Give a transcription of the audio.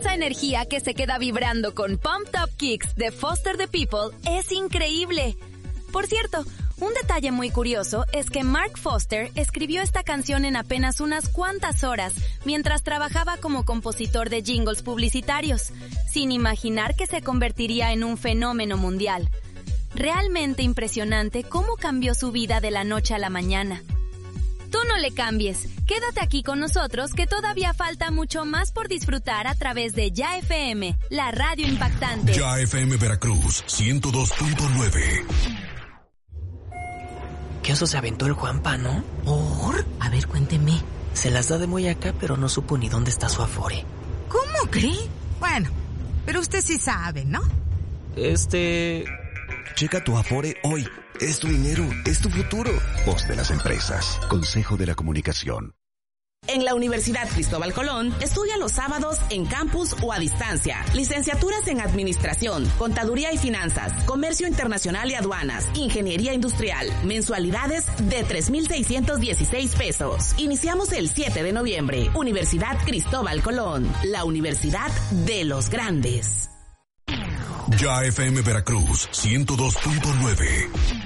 Esa energía que se queda vibrando con Pumped Up Kicks de Foster the People es increíble. Por cierto, un detalle muy curioso es que Mark Foster escribió esta canción en apenas unas cuantas horas mientras trabajaba como compositor de jingles publicitarios, sin imaginar que se convertiría en un fenómeno mundial. Realmente impresionante cómo cambió su vida de la noche a la mañana. Tú no le cambies, quédate aquí con nosotros que todavía falta mucho más por disfrutar a través de Ya FM, la radio impactante. Ya FM Veracruz, 102.9. ¿Qué oso se aventó el Juanpa, no? ¿Por? A ver, cuénteme. Se las da de muy acá, pero no supo ni dónde está su Afore. ¿Cómo cree? Bueno, pero usted sí sabe, ¿no? Checa tu Afore hoy. Es tu dinero, es tu futuro. Voz de las empresas. Consejo de la Comunicación. En la Universidad Cristóbal Colón, estudia los sábados en campus o a distancia. Licenciaturas en Administración, Contaduría y Finanzas, Comercio Internacional y Aduanas, Ingeniería Industrial. Mensualidades de 3,616 pesos. Iniciamos el 7 de noviembre. Universidad Cristóbal Colón, la universidad de los grandes. Ya FM Veracruz, 102.9.